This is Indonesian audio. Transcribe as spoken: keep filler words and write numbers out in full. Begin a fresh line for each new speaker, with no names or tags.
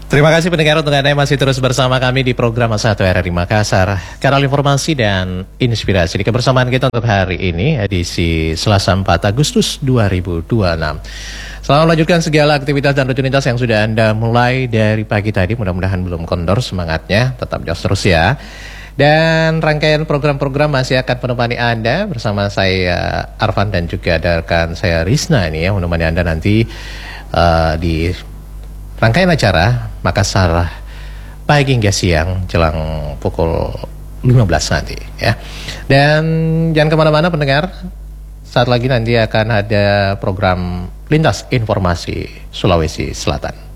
Terima kasih pendengar untuk Anda yang masih terus bersama kami di program satu R R I Makassar. Kanal informasi dan inspirasi di kebersamaan kita untuk hari ini, edisi Selasa empat Agustus dua ribu dua puluh enam. Selamat melanjutkan segala aktivitas dan rutinitas yang sudah Anda mulai dari pagi tadi. Mudah-mudahan belum kendor semangatnya, tetap jos terus ya. Dan rangkaian program-program masih akan menemani Anda bersama saya Arfan dan juga ada rekan saya Rizna ini ya, menemani Anda nanti uh, di rangkaian acara Makassar pagi hingga siang jelang pukul lima belas nanti ya. Dan jangan kemana-mana pendengar, saat lagi nanti akan ada program Lintas Informasi Sulawesi Selatan.